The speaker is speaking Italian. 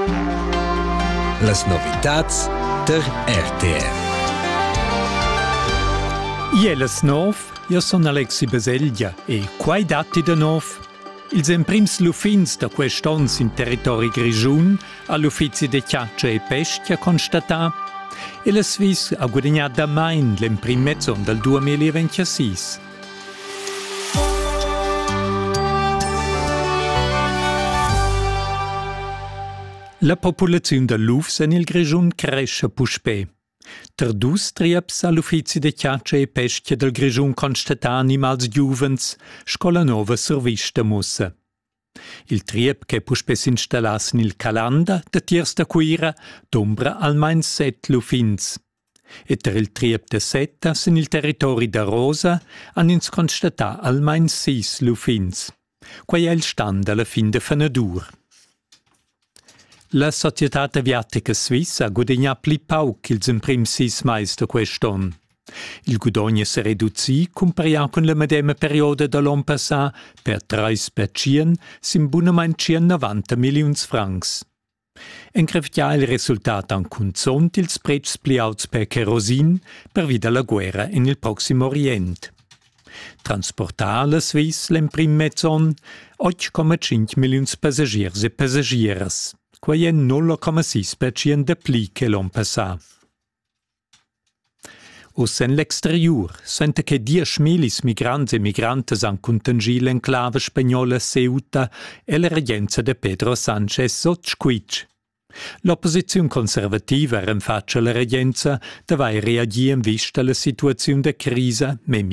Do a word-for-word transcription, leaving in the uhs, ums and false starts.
Las novitats der R T F. Ielas nov, io son Alexi Baselgia e quai dati de nov. Ils emprims lufins da quest'ons in territori grigiun all'uffizi de Chiaccia e Pescia constatà e la Sviss ha guadagnat da main l'emprim mezzon del duemilaventisei. La popolazione de l'Ufs en il grigiun cresce puspè. Tardus trieps all'uffizi de Chiaccia e Pescia del grigiun constatà animals giuvens, scola nova servista mussa. Il triep che puspè s'installass nel calanda de tiers da cuira d'ombra almain set lufins. E ter il triep de setta sen il territori da Rosa han ins constatà almain sis lufins. Quai è il stand alla fin de Fenadur. La Società Aviatica Svissa ha guadagnat pli pauc ils emprims sis mais da quest'on. Il guadagno si reduzì comparià con la medema perioda de l'an passà per tre per cien sin bunamein novanta milions francs. Encrevgià il risultato an cunzont ils prezs pli auts per kerosin per vida la guerra in il Proximo Orient. Transportar la Sviss l'emprim mezzon otto virgola cinque milions passagiers e passagieras. Quai è nolla virgola sis per cien de pli che l'an passà. Us en l'exterior, sente che dies milis migrants e migrantes han contangì l'enclave spagnola Ceuta e la regenza de Pedro Sánchez Sotsquich. L'opposizione conservativa renfaccia la regenza davai reagir in vista la situazione de crisa,